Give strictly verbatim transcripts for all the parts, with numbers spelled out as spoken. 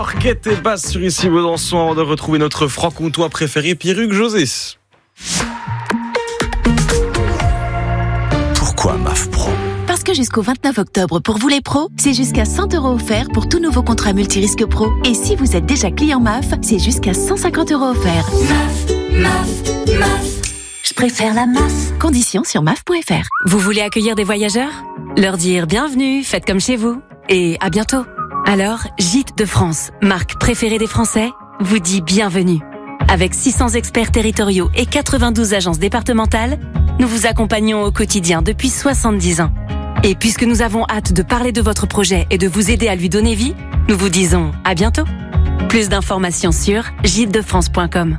Orquette et basse sur Ici Besançon avant de retrouver notre franc-comtois préféré, Pierre-Hugues José. Pourquoi M A F Pro ? Parce que jusqu'au vingt-neuf octobre, pour vous les pros, c'est jusqu'à cent euros offerts pour tout nouveau contrat multirisque pro. Et si vous êtes déjà client M A F, c'est jusqu'à cent cinquante euros offerts. M A F, M A F, M A F. Je préfère la M A F. Conditions sur M A F point F R. Vous voulez accueillir des voyageurs ? Leur dire bienvenue, faites comme chez vous. Et à bientôt. Alors, Gîtes de France, marque préférée des Français, vous dit bienvenue. Avec six cents experts territoriaux et quatre-vingt-douze agences départementales, nous vous accompagnons au quotidien depuis soixante-dix ans. Et puisque nous avons hâte de parler de votre projet et de vous aider à lui donner vie, nous vous disons à bientôt. Plus d'informations sur gîtes de france point com.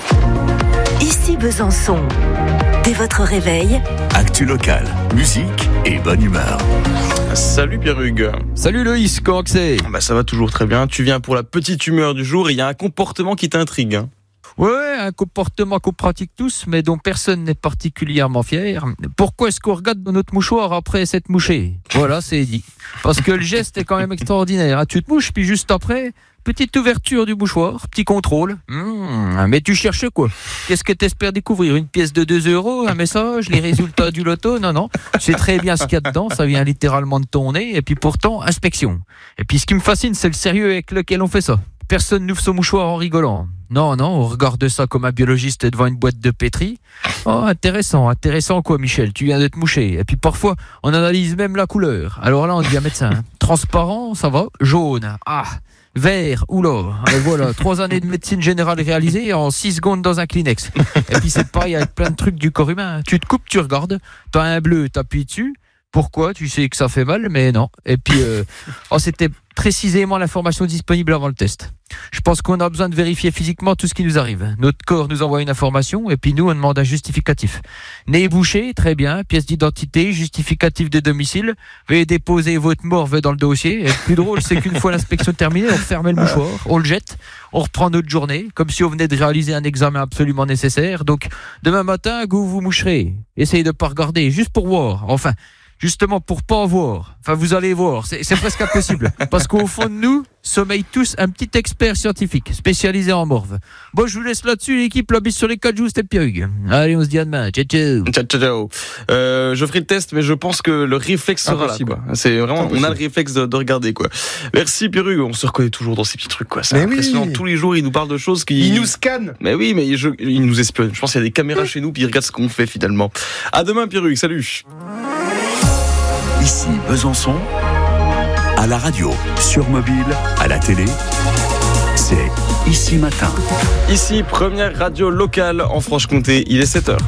Ici Besançon. Dès votre réveil, actu locale, musique et bonne humeur. Salut Pierre-Hugues. Salut Loïs, comment c'est ? Bah ça va toujours très bien. Tu viens pour la petite humeur du jour et il y a un comportement qui t'intrigue. Hein. Ouais, un comportement qu'on pratique tous, mais dont personne n'est particulièrement fier. Pourquoi est-ce qu'on regarde dans notre mouchoir après s'être mouché ? Voilà, c'est dit. Parce que le geste est quand même extraordinaire. Tu te mouches, puis juste après, petite ouverture du mouchoir, petit contrôle. Mmh, mais tu cherches quoi ? Qu'est-ce que tu espères découvrir ? Une pièce de deux euros, un message, les résultats du loto ? Non, non. Tu sais très bien ce qu'il y a dedans, ça vient littéralement de ton nez, et puis pourtant, inspection. Et puis ce qui me fascine, c'est le sérieux avec lequel on fait ça. Personne n'ouvre son mouchoir en rigolant. Non, non, on regarde ça comme un biologiste devant une boîte de pétri. Oh, intéressant, intéressant quoi, Michel, tu viens de te moucher. Et puis parfois, on analyse même la couleur. Alors là, on devient médecin. Transparent, ça va. Jaune, ah. Vert, oula. Et voilà, trois années de médecine générale réalisées en six secondes dans un Kleenex. Et puis c'est pareil avec plein de trucs du corps humain. Tu te coupes, tu regardes. T'as un bleu, t'appuies dessus. Pourquoi ? Tu sais que ça fait mal, mais non. Et puis, euh, oh, c'était précisément l'information disponible avant le test. Je pense qu'on a besoin de vérifier physiquement tout ce qui nous arrive. Notre corps nous envoie une information et puis nous, on demande un justificatif. Nez bouché, très bien. Pièce d'identité, justificatif de domicile. Veuillez déposer votre morve dans le dossier. Et le plus drôle, c'est qu'une fois l'inspection terminée, on ferme le mouchoir, on le jette, on reprend notre journée, comme si on venait de réaliser un examen absolument nécessaire. Donc, demain matin, vous vous moucherez. Essayez de pas regarder, juste pour voir. Enfin, justement pour pas en voir. Enfin, vous allez voir, c'est, c'est presque impossible. Parce qu'au fond de nous, sommeille tous un petit expert scientifique, spécialisé en morve. Bon, je vous laisse là-dessus, l'équipe, la bise sur les quatre joues, c'était Pierre-Hugues. Allez, on se dit à demain. Ciao, ciao. Ciao, ciao, ciao. Euh, je ferai le test, mais je pense que le réflexe sera Impossible. là, quoi. C'est vraiment, Impossible. on a le réflexe de, de regarder, quoi. Merci, Pierre-Hugues. On se reconnaît toujours dans ces petits trucs, quoi. C'est mais impressionnant. Oui. Tous les jours, il nous parle de choses qui... Il nous scanne. Mais oui, mais je, il nous espionne. Je pense qu'il y a des caméras chez nous, puis il regarde ce qu'on fait, finalement. À demain, Pierre-Hugues. Salut. Ici Besançon, à la radio, sur mobile, à la télé, c'est Ici Matin. Ici, première radio locale en Franche-Comté, il est sept heures.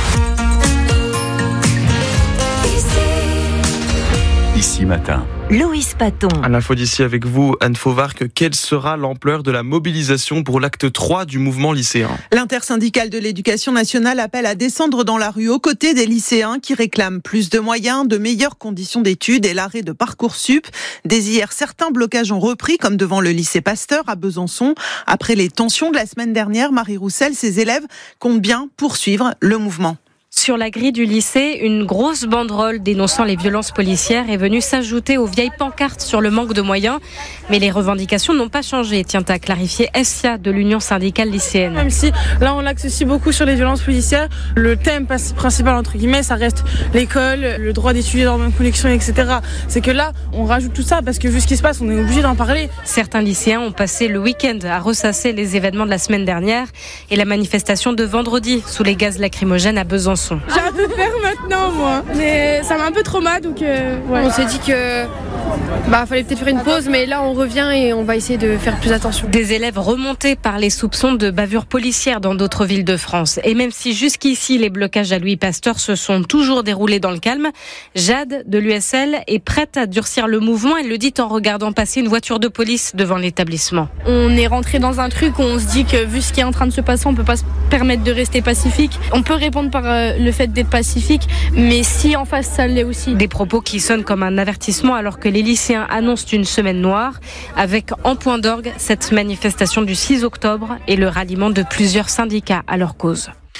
Ici Matin. Loïs Paton. À l'info d'ici avec vous, Anne Fauvarque, quelle sera l'ampleur de la mobilisation pour l'acte trois du mouvement lycéen ? L'intersyndicale de l'éducation nationale appelle à descendre dans la rue aux côtés des lycéens qui réclament plus de moyens, de meilleures conditions d'études et l'arrêt de Parcoursup. Dès hier, certains blocages ont repris, comme devant le lycée Pasteur à Besançon. Après les tensions de la semaine dernière, Marie Roussel, ses élèves comptent bien poursuivre le mouvement. Sur la grille du lycée, une grosse banderole dénonçant les violences policières est venue s'ajouter aux vieilles pancartes sur le manque de moyens. Mais les revendications n'ont pas changé, tient à clarifier Essia de l'Union syndicale lycéenne. Même si là on axe aussi beaucoup sur les violences policières, le thème principal entre guillemets, ça reste l'école, le droit d'étudier dans la même connexion, et cetera. C'est que là, on rajoute tout ça parce que vu ce qui se passe, on est obligé d'en parler. Certains lycéens ont passé le week-end à ressasser les événements de la semaine dernière et la manifestation de vendredi sous les gaz lacrymogènes à Besançon. J'ai un peu peur maintenant, moi. Mais ça m'a un peu trauma, donc euh, ouais. On s'est dit que bah fallait peut-être faire une pause, mais là on revient et on va essayer de faire plus attention. Des élèves remontés par les soupçons de bavures policières dans d'autres villes de France. Et même si jusqu'ici les blocages à Louis Pasteur se sont toujours déroulés dans le calme, Jade de l'U S L est prête à durcir le mouvement. Elle le dit en regardant passer une voiture de police devant l'établissement. On est rentré dans un truc où on se dit que vu ce qui est en train de se passer, on peut pas se permettre de rester pacifique. On peut répondre par euh, le fait d'être pacifique, mais si en face ça l'est aussi. Des propos qui sonnent comme un avertissement alors que les lycéens annoncent une semaine noire, avec en point d'orgue cette manifestation du six octobre et le ralliement de plusieurs syndicats à leur cause.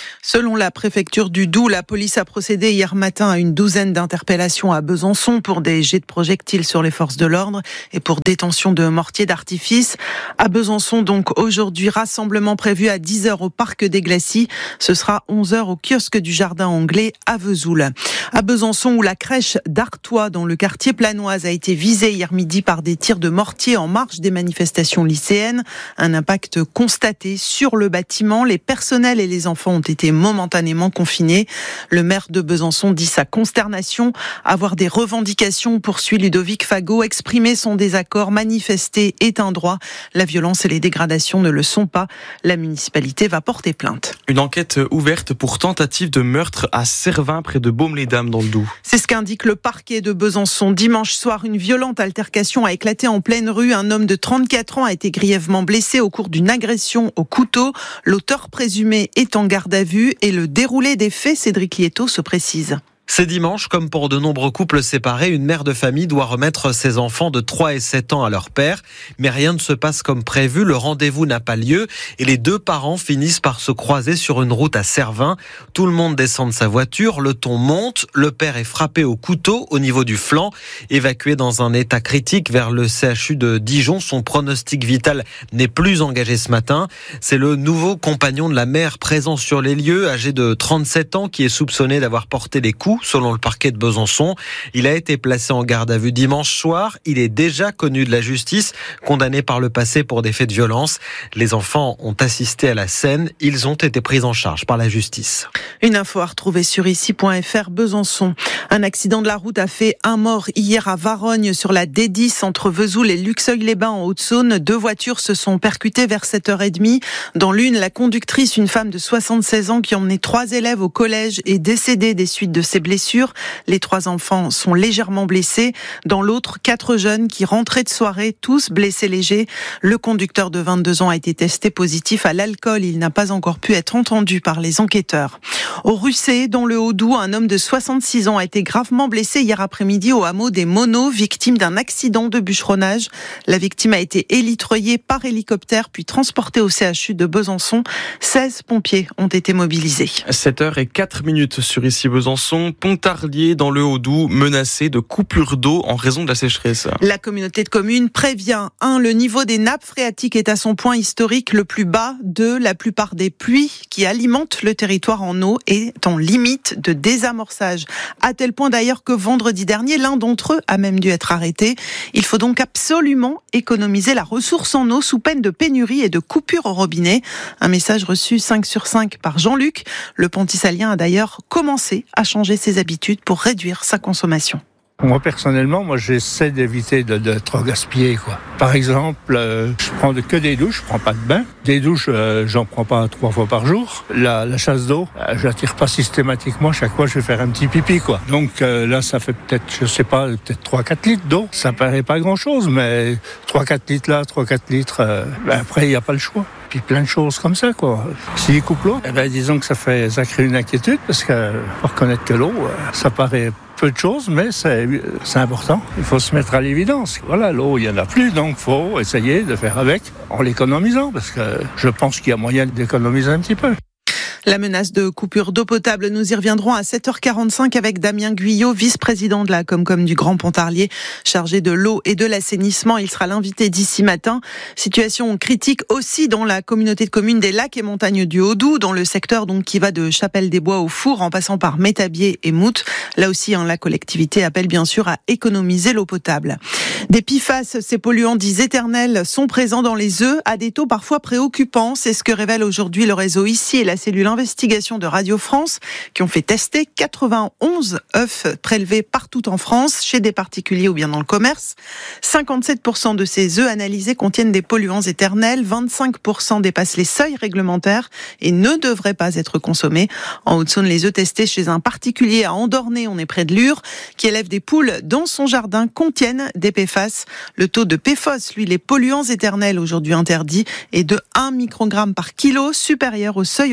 Selon la préfecture du Doubs, la police a procédé hier matin à une douzaine d'interpellations à Besançon pour des jets de projectiles sur les forces de l'ordre et pour détention de mortiers d'artifice. À Besançon, donc, aujourd'hui, rassemblement prévu à dix heures au parc des Glacis. Ce sera onze heures au kiosque du Jardin Anglais à Vesoul. À Besançon, où la crèche d'Artois, dans le quartier Planoise, a été visée hier midi par des tirs de mortier en marge des manifestations lycéennes. Un impact constaté sur le bâtiment. Les personnels et les enfants ont été momentanément confinés. Le maire de Besançon dit sa consternation. Avoir des revendications, poursuit Ludovic Fagot. Exprimer son désaccord, manifester est un droit. La violence et les dégradations ne le sont pas. La municipalité va porter plainte. Une enquête ouverte pour tentative de meurtre à Servins, près de Baume-les-Dames, dans le Doubs. C'est ce qu'indique le parquet de Besançon. Dimanche soir, une violente altercation a éclaté en pleine rue. Un homme de trente-quatre ans a été grièvement blessé au cours d'une agression au couteau. L'auteur présumé est en garde à vue et le déroulé des faits, Cédric Lietto se précise. C'est dimanche, comme pour de nombreux couples séparés, une mère de famille doit remettre ses enfants de trois et sept ans à leur père. Mais rien ne se passe comme prévu, le rendez-vous n'a pas lieu et les deux parents finissent par se croiser sur une route à Servins. Tout le monde descend de sa voiture, le ton monte, le père est frappé au couteau au niveau du flanc. Évacué dans un état critique vers le C H U de Dijon, son pronostic vital n'est plus engagé ce matin. C'est le nouveau compagnon de la mère présent sur les lieux, âgé de trente-sept ans, qui est soupçonné d'avoir porté les coups. Selon le parquet de Besançon, il a été placé en garde à vue dimanche soir. Il est déjà connu de la justice, condamné par le passé pour des faits de violence. Les enfants ont assisté à la scène. Ils ont été pris en charge par la justice. Une info à retrouver sur ici point f r. Besançon. Un accident de la route a fait un mort hier à Varogne sur la D dix entre Vesoul et Luxeuil-les-Bains en Haute-Saône. Deux voitures se sont percutées vers sept heures trente. Dans l'une, la conductrice, une femme de soixante-seize ans qui emmenait trois élèves au collège, est décédée des suites de ses blessures. Les trois enfants sont légèrement blessés. Dans l'autre, quatre jeunes qui rentraient de soirée, tous blessés légers. Le conducteur de vingt-deux ans a été testé positif à l'alcool. Il n'a pas encore pu être entendu par les enquêteurs. Au Russé, dans le Haut-Doubs, un homme de soixante-six ans a été gravement blessé hier après-midi au hameau des Monos, victime d'un accident de bûcheronnage. La victime a été élitreillée par hélicoptère puis transportée au C H U de Besançon. seize pompiers ont été mobilisés. sept heures zéro quatre minutes sur ici Besançon. Pontarlier dans le Haut-Doubs, menacé de coupure d'eau en raison de la sécheresse. La communauté de communes prévient. un. Le niveau des nappes phréatiques est à son point historique le plus bas. deux. La plupart des pluies qui alimentent le territoire en eau est en limite de désamorçage. À tel point d'ailleurs que vendredi dernier, l'un d'entre eux a même dû être arrêté. Il faut donc absolument économiser la ressource en eau sous peine de pénurie et de coupure au robinet. Un message reçu cinq sur cinq par Jean-Luc. Le Pontisalien a d'ailleurs commencé à changer ses habitudes pour réduire sa consommation. Moi, personnellement, moi, j'essaie d'éviter de, de trop gaspiller, quoi. Par exemple, euh, je prends de, que des douches, je prends pas de bain. Des douches, euh, j'en prends pas trois fois par jour. La, la chasse d'eau, euh, je la tire pas systématiquement. Chaque fois, je vais faire un petit pipi, quoi. Donc euh, là, ça fait peut-être, je sais pas, peut-être trois quatre litres d'eau. Ça paraît pas grand-chose, mais trois quatre litres là, trois quatre litres, euh, ben après, il n'y a pas le choix. Puis plein de choses comme ça, quoi. S'il coupe l'eau, eh ben, disons que ça fait, ça crée une inquiétude, parce que faut reconnaître que l'eau, ça paraît peu de choses, mais c'est, c'est important. Il faut se mettre à l'évidence. Voilà, l'eau, il n'y en a plus, donc il faut essayer de faire avec en l'économisant, parce que je pense qu'il y a moyen d'économiser un petit peu. La menace de coupure d'eau potable, nous y reviendrons à sept heures quarante-cinq avec Damien Guyot, vice-président de la Comcom du Grand Pontarlier, chargé de l'eau et de l'assainissement. Il sera l'invité d'ici matin. Situation critique aussi dans la communauté de communes des Lacs et Montagnes du Haut-Doubs, dans le secteur donc qui va de Chapelle-des-Bois au Four en passant par Métabier et Mout. Là aussi, hein, la collectivité appelle bien sûr à économiser l'eau potable. Des P F A S, ces polluants dits éternels, sont présents dans les œufs à des taux parfois préoccupants. C'est ce que révèle aujourd'hui le réseau Ici et la cellule investigation de Radio France qui ont fait tester quatre-vingt-onze œufs prélevés partout en France, chez des particuliers ou bien dans le commerce. cinquante-sept pour cent de ces œufs analysés contiennent des polluants éternels, vingt-cinq pour cent dépassent les seuils réglementaires et ne devraient pas être consommés. En Haute-Saône, les œufs testés chez un particulier à Andornay, on est près de Lure, qui élève des poules dans son jardin, contiennent des P F A S. Le taux de P F O S, lui, les polluants éternels aujourd'hui interdits, est de un microgramme par kilo, supérieur au seuil autorisé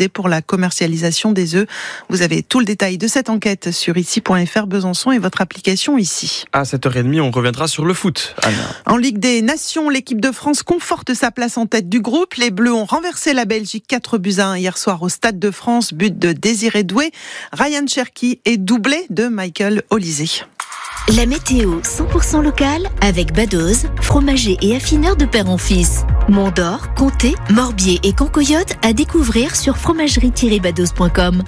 pour la commercialisation des œufs. Vous avez tout le détail de cette enquête sur ici point f r Besançon et votre application ici. À sept heures trente, on reviendra sur le foot. Anna. En Ligue des Nations, l'équipe de France conforte sa place en tête du groupe. Les Bleus ont renversé la Belgique quatre buts à un hier soir au Stade de France. But de Désiré Doué, Ryan Cherki et doublé de Michael Olysée. La météo cent pour cent locale avec Badoz, fromager et affineur de père en fils. Mont-d'Or, Comté, Morbier et Concoyote à découvrir sur fromagerie tiret badoz point com.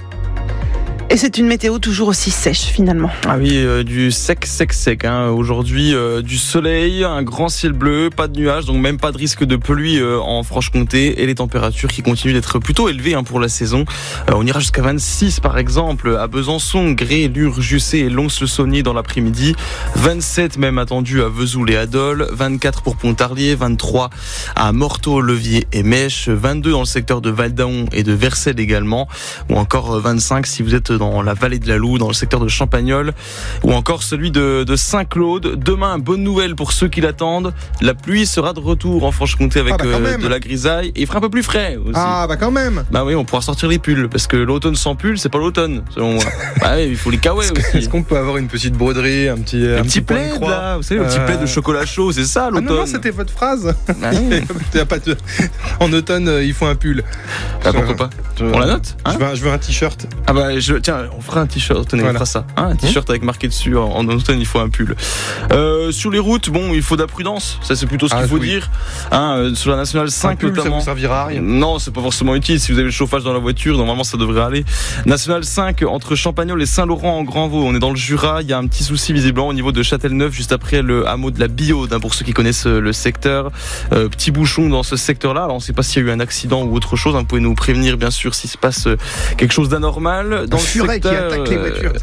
Et c'est une météo toujours aussi sèche finalement. Ah oui, euh, du sec, sec, sec. Hein. Aujourd'hui, euh, du soleil, un grand ciel bleu, pas de nuages, donc même pas de risque de pluie euh, en Franche-Comté et les températures qui continuent d'être plutôt élevées hein, pour la saison. Euh, on ira jusqu'à vingt-six par exemple à Besançon, Gré, Lure, Jussé et Lons-le-Saunier dans l'après-midi. vingt-sept même attendu à Vesoul et à Dole, vingt-quatre pour Pontarlier, vingt-trois à Morteau, Levier et Mèche, vingt-deux dans le secteur de Val-d'Aon et de Vercelles également, ou encore vingt-cinq si vous êtes dans la vallée de la Loue, dans le secteur de Champagnole, ou encore celui de, de Saint-Claude. Demain, bonne nouvelle pour ceux qui l'attendent, la pluie sera de retour en Franche-Comté avec ah bah euh, de la grisaille et il fera un peu plus frais aussi. Ah bah quand même. Bah oui, on pourra sortir les pulls parce que l'automne sans pull, c'est pas l'automne selon moi. Bah oui, il faut les kawaii aussi. Est-ce qu'on peut avoir une petite broderie, un petit un, un petit, petit plaid là, vous savez, euh... le petit plaid de chocolat chaud, c'est ça l'automne. Ah non, non, c'était votre phrase. Ah il y a pas de... En automne, il faut un pull. Bah, pourquoi pas je... On la note hein. je, veux un, je veux un t-shirt. Ah bah je... tiens, on fera un t-shirt, tenez, voilà. On fera ça. Hein, un t-shirt mmh. avec marqué dessus, en, en automne il faut un pull. Euh, sur les routes, bon, il faut de la prudence, ça c'est plutôt ce ah, qu'il faut oui. dire. Hein, euh, sur la nationale cinq pull, notamment. Ça vous servira à rien. Non, c'est pas forcément utile. Si vous avez le chauffage dans la voiture, normalement ça devrait aller. Nationale cinq, entre Champagnole et Saint-Laurent en Grand-Vaux, on est dans le Jura, il y a un petit souci visiblement au niveau de Châtelneuf, juste après le hameau de la Biaude, hein, pour ceux qui connaissent le secteur. Euh, petit bouchon dans ce secteur-là, alors on ne sait pas s'il y a eu un accident ou autre chose, hein, vous pouvez nous prévenir bien sûr s'il se passe quelque chose d'anormal. Dans un le furet secteur, qui attaque les voitures.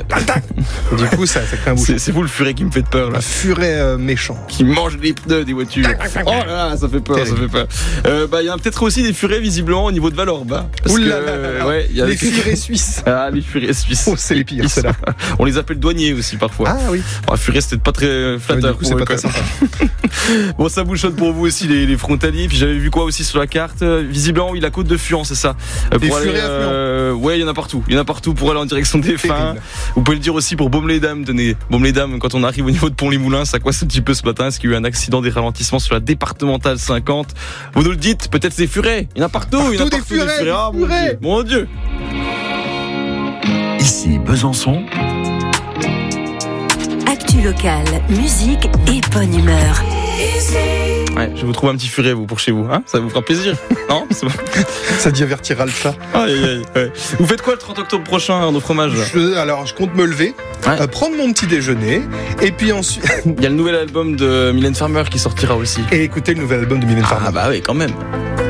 Du coup, ça, ça crée un bouchon. C'est, c'est vous le furet qui me fait peur là. Un furet euh, méchant. Qui mange les pneus des voitures. Oh là là, ça fait peur, Terrible. ça fait peur. Euh, bah, il y a peut-être aussi des furets visiblement au niveau de Valorbe. Hein, parce Ouh là que, là là là. Ouais, y a les des... furets suisses. Ah, les furets suisses. Oh, c'est les pires, c'est là. On les appelle douaniers aussi parfois. Ah oui. Bon, furet, c'était pas très flatteur. Ouais, du coup, c'est pas très sympa. Bon, ça bouchonne pour vous aussi les, les frontaliers. Puis j'avais vu quoi aussi sur la carte. Visiblement, oui, la côte de Fuan, c'est ça. Euh, les furets aller, à Fuan. Euh, ouais, il y en a partout. Il y en a partout pour aller en direction des fins. Vous pouvez le dire aussi pour Baume-les-Dames. Tenez, Baume-les-Dames, quand on arrive au niveau de Pont-les-Moulins, ça coince un petit peu ce matin. Est-ce qu'il y a eu un accident, des ralentissements sur la départementale cinquante? Vous nous le dites, peut-être des furets. Il y en a partout. partout il y en a des partout furets. Des furets. Ah, mon Dieu. Mon Dieu. Ici Besançon. Actu local, musique et bonne humeur. Ouais, je vais vous trouver un petit furet vous pour chez vous, hein. Ça vous fera plaisir, non? C'est bon. Ça divertira le chat. Aïe, aïe, aïe, ouais. Vous faites quoi le trente octobre prochain en fromage? je, Alors, je compte me lever, ouais. euh, prendre mon petit déjeuner, et puis ensuite. Il y a le nouvel album de Mylène Farmer qui sortira aussi. Et écouter le nouvel album de Mylène Farmer. Ah bah oui, quand même.